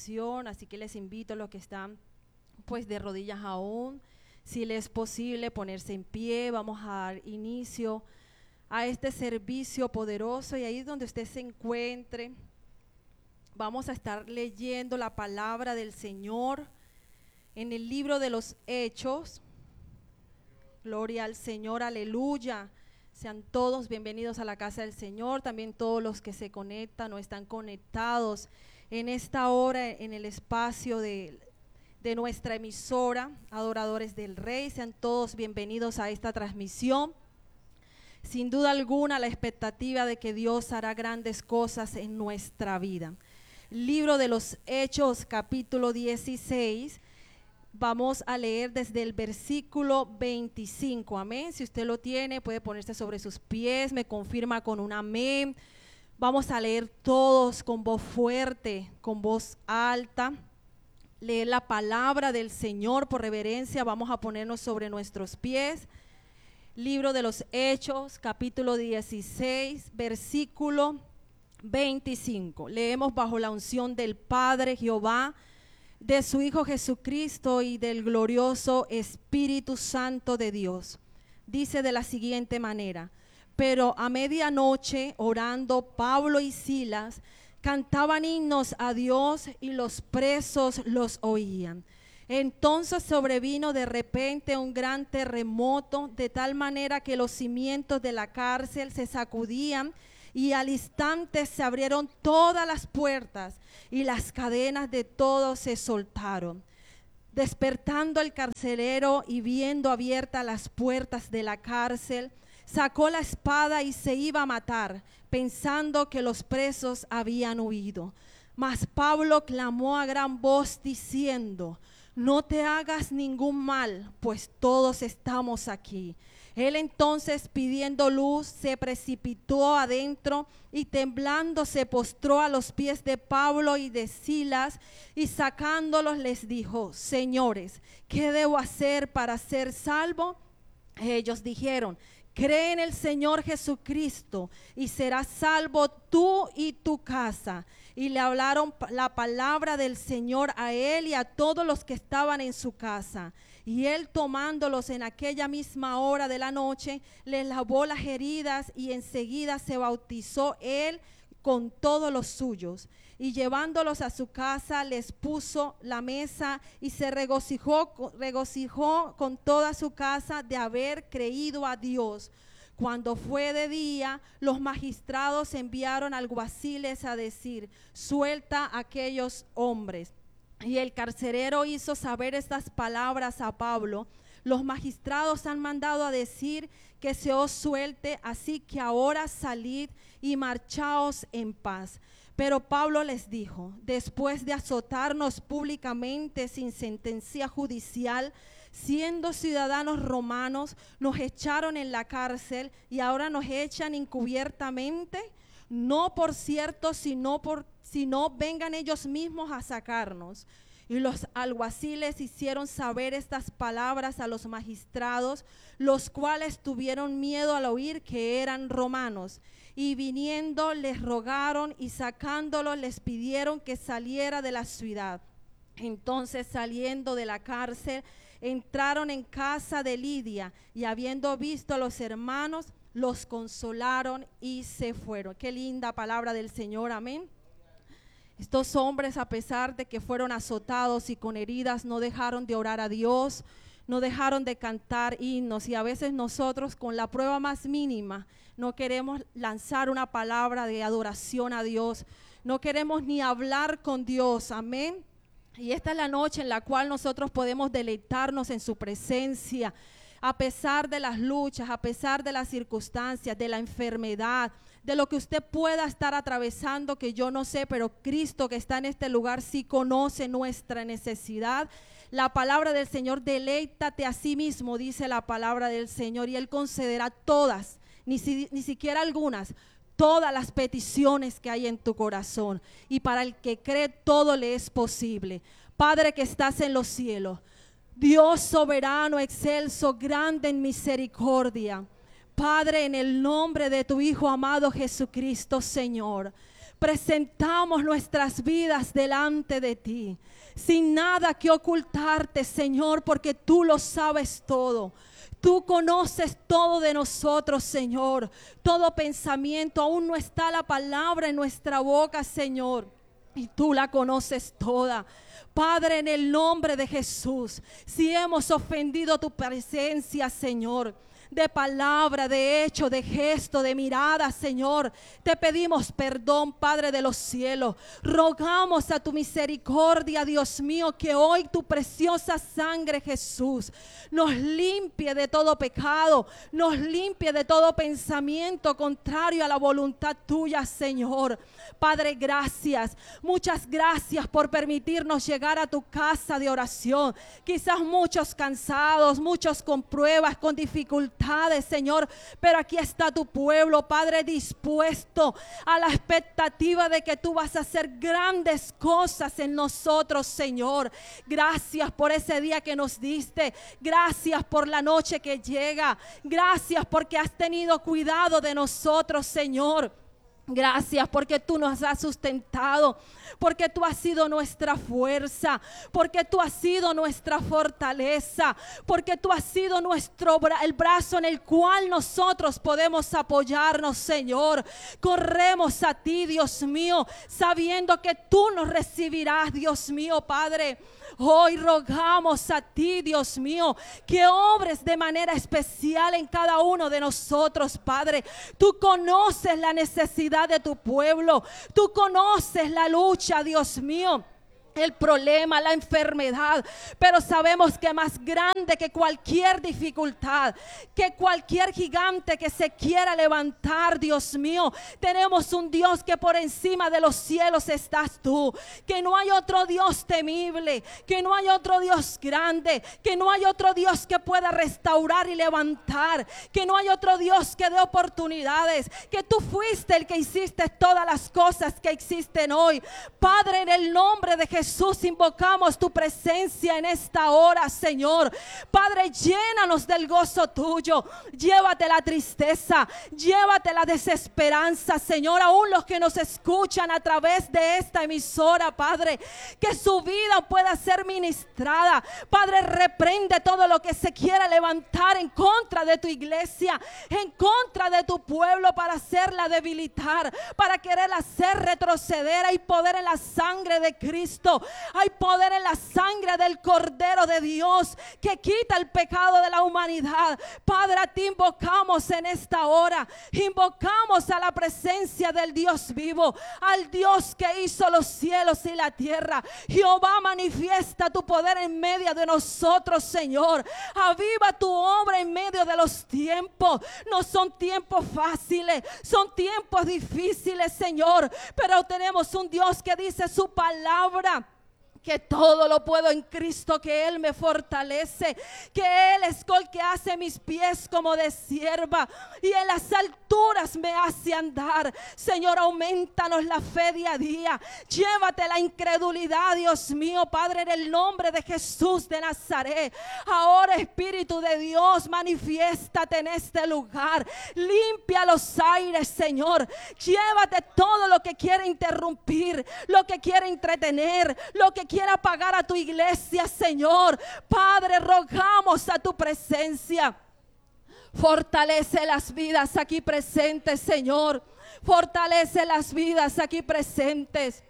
oración, así que les invito a los que están pues de rodillas aún, si les es posible ponerse en pie. Vamos a dar inicio a este servicio poderoso, y ahí donde usted se encuentre vamos a estar leyendo la palabra del Señor en el libro de los Hechos. Gloria al Señor, aleluya. Sean todos bienvenidos a la casa del Señor, también todos los que se conectan o están conectados en esta hora en el espacio de nuestra emisora, Adoradores del Rey. Sean todos bienvenidos a esta transmisión. Sin duda alguna, la expectativa de que Dios hará grandes cosas en nuestra vida. Libro de los Hechos, capítulo 16. Vamos a leer desde el versículo 25, amén. Si usted lo tiene, puede ponerse sobre sus pies, me confirma con un amén. Vamos a leer todos con voz fuerte, con voz alta. Leer la palabra del Señor por reverencia. Vamos a ponernos sobre nuestros pies. Libro de los Hechos, capítulo 16, versículo 25. Leemos bajo la unción del Padre Jehová, de su Hijo Jesucristo y del glorioso Espíritu Santo de Dios. Dice de la siguiente manera: pero a medianoche, orando, Pablo y Silas cantaban himnos a Dios, y los presos los oían. Entonces sobrevino de repente un gran terremoto, de tal manera que los cimientos de la cárcel se sacudían, y al instante se abrieron todas las puertas, y las cadenas de todos se soltaron. Despertando el carcelero y viendo abiertas las puertas de la cárcel, sacó la espada y se iba a matar, pensando que los presos habían huido. Mas Pablo clamó a gran voz diciendo: no te hagas ningún mal, pues todos estamos aquí. Él entonces, pidiendo luz, se precipitó adentro y temblando se postró a los pies de Pablo y de Silas, y sacándolos les dijo: señores, ¿qué debo hacer para ser salvo? Ellos dijeron: cree en el Señor Jesucristo y serás salvo tú y tu casa. Y le hablaron la palabra del Señor a él y a todos los que estaban en su casa. Y él, tomándolos en aquella misma hora de la noche, les lavó las heridas, y enseguida se bautizó él con todos los suyos. Y llevándolos a su casa, les puso la mesa, y se regocijó con toda su casa de haber creído a Dios. Cuando fue de día, los magistrados enviaron alguaciles a decir: suelta a aquellos hombres. Y el carcelero hizo saber estas palabras a Pablo: los magistrados han mandado a decir que se os suelte, así que ahora salid y marchaos en paz. Pero Pablo les dijo: después de azotarnos públicamente sin sentencia judicial, siendo ciudadanos romanos, nos echaron en la cárcel, y ahora nos echan encubiertamente. No por cierto, sino vengan ellos mismos a sacarnos. Y los alguaciles hicieron saber estas palabras a los magistrados, los cuales tuvieron miedo al oír que eran romanos. Y viniendo les rogaron, y sacándolos les pidieron que saliera de la ciudad. Entonces, saliendo de la cárcel, entraron en casa de Lidia, y habiendo visto a los hermanos, los consolaron y se fueron. Qué linda palabra del Señor, amén. Estos hombres, a pesar de que fueron azotados y con heridas, no dejaron de orar a Dios, no dejaron de cantar himnos. Y a veces nosotros, con la prueba más mínima, no queremos lanzar una palabra de adoración a Dios, no queremos ni hablar con Dios, amén. Y esta es la noche en la cual nosotros podemos deleitarnos en su presencia, a pesar de las luchas, a pesar de las circunstancias, de la enfermedad, de lo que usted pueda estar atravesando, que yo no sé, pero Cristo que está en este lugar sí conoce nuestra necesidad. La palabra del Señor: deleítate a sí mismo, dice la palabra del Señor, y Él concederá todas, ni siquiera algunas, todas las peticiones que hay en tu corazón. Y para el que cree, todo le es posible. Padre que estás en los cielos, Dios soberano, excelso, grande en misericordia, Padre, en el nombre de tu Hijo amado Jesucristo, Señor, presentamos nuestras vidas delante de ti, sin nada que ocultarte, Señor, porque tú lo sabes todo. Tú conoces todo de nosotros, Señor. Todo pensamiento, aún no está la palabra en nuestra boca, Señor, y tú la conoces toda. Padre, en el nombre de Jesús, si hemos ofendido tu presencia, Señor, de palabra, de hecho, de gesto, de mirada, Señor, te pedimos perdón, Padre de los cielos. Rogamos a tu misericordia, Dios mío, que hoy tu preciosa sangre, Jesús, nos limpie de todo pecado, nos limpie de todo pensamiento contrario a la voluntad tuya, Señor. Padre, gracias, muchas gracias por permitirnos llegar a tu casa de oración. Quizás muchos cansados, muchos con pruebas, con dificultades, Señor, pero aquí está tu pueblo, Padre, dispuesto a la expectativa de que tú vas a hacer grandes cosas en nosotros, Señor. Gracias por ese día que nos diste, gracias por la noche que llega, gracias porque has tenido cuidado de nosotros, Señor. Gracias porque tú nos has sustentado, porque tú has sido nuestra fuerza, porque tú has sido nuestra fortaleza, porque tú has sido el brazo en el cual nosotros podemos apoyarnos, Señor. Corremos a ti, Dios mío, sabiendo que tú nos recibirás, Dios mío, Padre. Hoy rogamos a ti, Dios mío, que obres de manera especial en cada uno de nosotros, Padre. Tú conoces la necesidad de tu pueblo. Tú conoces la lucha, Dios mío, el problema, la enfermedad, pero sabemos que más grande que cualquier dificultad, que cualquier gigante que se quiera levantar, Dios mío, tenemos un Dios que por encima de los cielos estás tú, que no hay otro Dios temible, que no hay otro Dios grande, que no hay otro Dios que pueda restaurar y levantar, que no hay otro Dios que dé oportunidades, que tú fuiste el que hiciste todas las cosas que existen hoy. Padre, en el nombre de Jesús, invocamos tu presencia en esta hora, Señor. Padre, llénanos del gozo tuyo. Llévate la tristeza, llévate la desesperanza, Señor. Aún los que nos escuchan a través de esta emisora, Padre, que su vida pueda ser ministrada. Padre, reprende todo lo que se quiera levantar en contra de tu iglesia, en contra de tu pueblo, para hacerla debilitar, para quererla hacer retroceder. Hay poder en la sangre de Cristo. Hay poder en la sangre del Cordero de Dios que quita el pecado de la humanidad. Padre, a ti invocamos en esta hora. Invocamos a la presencia del Dios vivo, al Dios que hizo los cielos y la tierra. Jehová, manifiesta tu poder en medio de nosotros, Señor. Aviva tu obra en medio de los tiempos. No son tiempos fáciles, son tiempos difíciles, Señor, pero tenemos un Dios que dice su palabra, que todo lo puedo en Cristo, que Él me fortalece, que Él es el que hace mis pies como de sierva y en las alturas me hace andar. Señor, aumentanos la fe día a día. Llévate la incredulidad, Dios mío, Padre, en el nombre de Jesús de Nazaret. Ahora, Espíritu de Dios, manifiéstate en este lugar. Limpia los aires, Señor. Llévate todo lo que quiere interrumpir, lo que quiere entretener, lo que quiera apagar a tu iglesia, Señor. Padre, rogamos a tu presencia. Fortalece las vidas aquí presentes, Señor. Fortalece las vidas aquí presentes.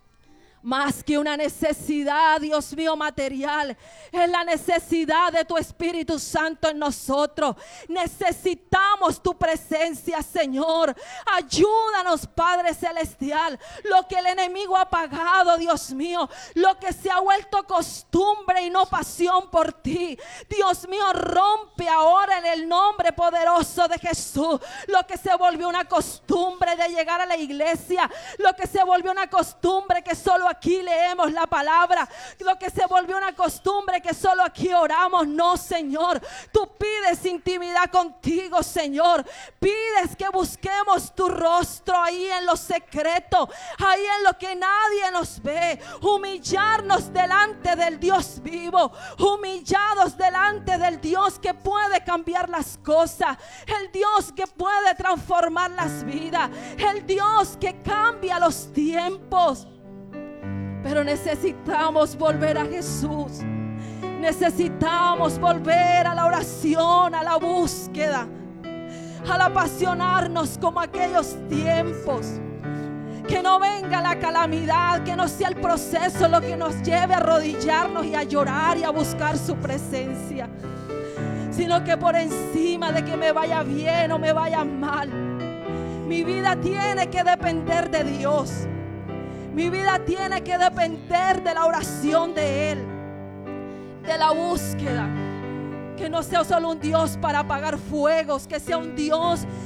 Más que una necesidad, Dios mío, material, es la necesidad de tu Espíritu Santo en nosotros. Necesitamos tu presencia, Señor. Ayúdanos, Padre Celestial. Lo que el enemigo ha pagado, Dios mío, lo que se ha vuelto costumbre y no pasión por ti, Dios mío, rompe ahora en el nombre poderoso de Jesús. Lo que se volvió una costumbre de llegar a la iglesia, lo que se volvió una costumbre que solo aquí leemos la palabra, lo que se volvió una costumbre, que solo aquí oramos. No, Señor, tú pides intimidad contigo, Señor. Pides que busquemos tu rostro ahí en lo secreto, ahí en lo que nadie nos ve. Humillarnos delante del Dios vivo, humillados delante del Dios que puede cambiar las cosas, el Dios que puede transformar las vidas, el Dios que cambia los tiempos. Pero necesitamos volver a Jesús. Necesitamos volver a la oración, a la búsqueda, al apasionarnos como aquellos tiempos. Que no venga la calamidad, que no sea el proceso lo que nos lleve a arrodillarnos y a llorar y a buscar su presencia, sino que por encima de que me vaya bien o me vaya mal, mi vida tiene que depender de Dios. Mi vida tiene que depender de la oración de Él, de la búsqueda. Que no sea solo un Dios para apagar fuegos, que sea un Dios